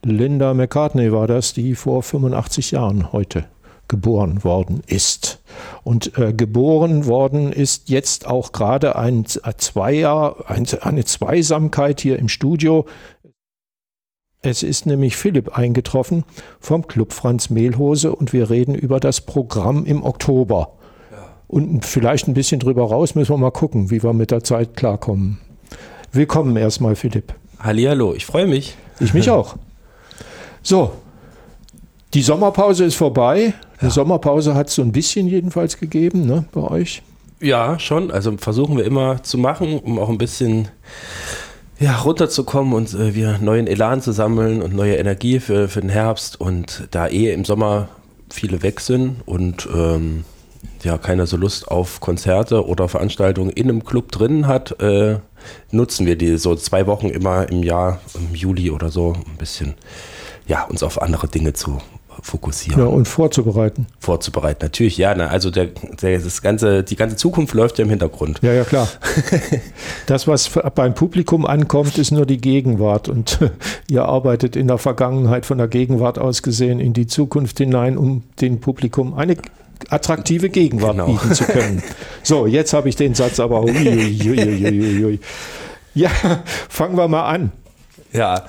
Linda McCartney war das, die vor 85 Jahren heute geboren worden ist. Und geboren worden ist jetzt auch gerade eine Zweisamkeit hier im Studio. Es ist nämlich Philipp eingetroffen vom Club Franz Mehlhose und wir reden über das Programm im Oktober. Ja. Und vielleicht ein bisschen drüber raus müssen wir mal gucken, wie wir mit der Zeit klarkommen. Willkommen erstmal, Philipp. Hallihallo, ich freue mich. Ich mich auch. So, die Sommerpause ist vorbei. Eine Sommerpause hat es so ein bisschen jedenfalls gegeben, ne, bei euch? Ja, schon. Also versuchen wir immer zu machen, um auch ein bisschen runterzukommen und wieder neuen Elan zu sammeln und neue Energie für den Herbst. Und da im Sommer viele weg sind und keiner so Lust auf Konzerte oder Veranstaltungen in einem Club drin hat, nutzen wir die so 2 Wochen immer im Jahr, im Juli oder so, ein bisschen uns auf andere Dinge zu fokussieren. Ja, und vorzubereiten. Vorzubereiten, natürlich, ja. Also die ganze Zukunft läuft ja im Hintergrund. Ja, klar. Das, was beim Publikum ankommt, ist nur die Gegenwart. Und ihr arbeitet in der Vergangenheit von der Gegenwart aus gesehen in die Zukunft hinein, um dem Publikum eine attraktive Gegenwart bieten zu können. So, jetzt habe ich den Satz aber. Ja, fangen wir mal an. Ja.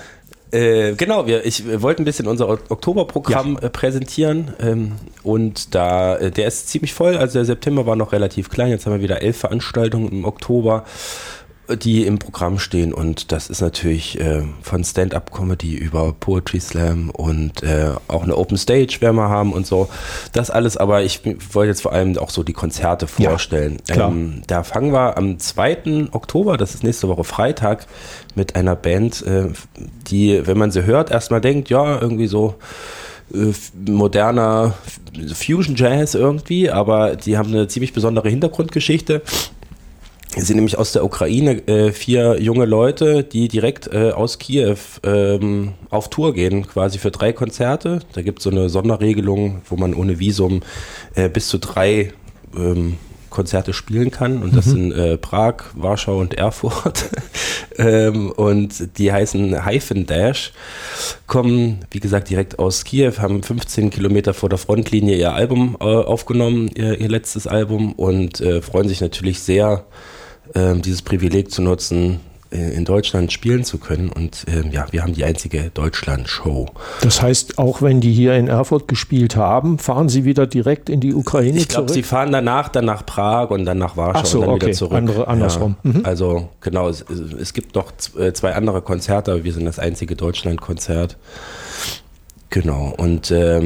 Ich wollte ein bisschen unser Oktoberprogramm präsentieren und der ist ziemlich voll, also der September war noch relativ klein, jetzt haben wir wieder 11 Veranstaltungen im Oktober, die im Programm stehen und das ist natürlich von Stand-Up-Comedy über Poetry Slam und auch eine Open Stage werden wir haben und so, das alles, aber ich wollte jetzt vor allem auch so die Konzerte vorstellen. Ja, da fangen wir am 2. Oktober, das ist nächste Woche Freitag, mit einer Band, die, wenn man sie hört, erstmal denkt, ja, irgendwie so moderner Fusion Jazz irgendwie, aber die haben eine ziemlich besondere Hintergrundgeschichte. Sie sind nämlich aus der Ukraine 4 junge Leute, die direkt aus Kiew auf Tour gehen, quasi für 3 Konzerte. Da gibt es so eine Sonderregelung, wo man ohne Visum bis zu 3 Konzerte spielen kann und das sind Prag, Warschau und Erfurt und die heißen Hyphen Dash, kommen wie gesagt direkt aus Kiew, haben 15 Kilometer vor der Frontlinie ihr Album aufgenommen, ihr letztes Album und freuen sich natürlich sehr, dieses Privileg zu nutzen, in Deutschland spielen zu können und wir haben die einzige Deutschland-Show. Das heißt, auch wenn die hier in Erfurt gespielt haben, fahren sie wieder direkt in die Ukraine zurück? Ich glaube, sie fahren dann nach Prag und dann nach Warschau und dann wieder zurück. Andersrum. Ja, also genau, es gibt noch 2 andere Konzerte, aber wir sind das einzige Deutschland-Konzert. Genau, und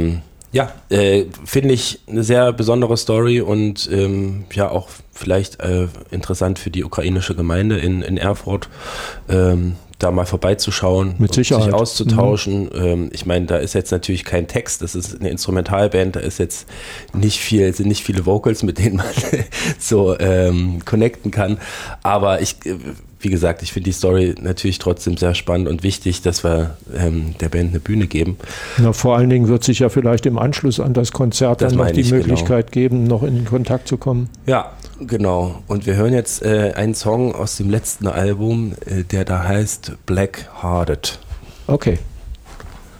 finde ich eine sehr besondere Story und auch vielleicht interessant für die ukrainische Gemeinde in Erfurt, da mal vorbeizuschauen, mit Sicherheit. Sich auszutauschen. Ich meine, da ist jetzt natürlich kein Text, das ist eine Instrumentalband, da ist jetzt sind nicht viele Vocals, mit denen man so connecten kann, aber wie gesagt, ich finde die Story natürlich trotzdem sehr spannend und wichtig, dass wir der Band eine Bühne geben. Na, vor allen Dingen wird sich ja vielleicht im Anschluss an das Konzert dann noch die Möglichkeit geben, noch in Kontakt zu kommen. Ja, genau. Und wir hören jetzt einen Song aus dem letzten Album, der da heißt Black Hearted. Okay.